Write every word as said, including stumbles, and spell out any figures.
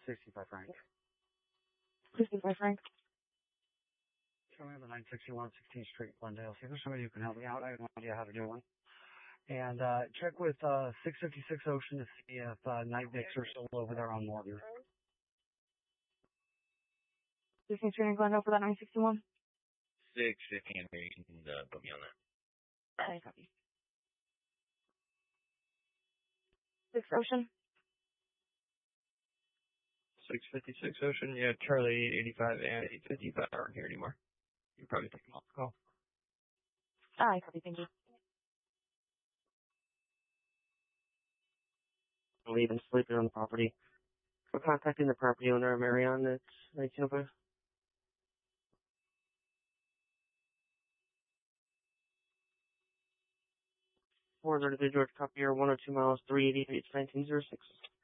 sixty-five Frank. sixty-five Frank. So we have the nine sixty-one sixteenth Street, Glendale. See if there's somebody who can help me out. I have no idea how to do one. And uh, check with uh, six fifty-six Ocean to see if uh, Night Vicks are still over there on Morgan. sixteenth Street in Glendale for that nine sixty-one? six fifty, Henry. You can uh, put me on that. I copy. six Ocean? six fifty-six Ocean, yeah, Charlie eight eighty-five and eight fifty-five aren't here anymore. You probably take them off the call. I copy, thank you. Leaving sleeping on the property. We're contacting the property owner, Marion, at nineteen oh five. four thirty-three George Copier, one oh two miles, three eighty-eight, nineteen oh six.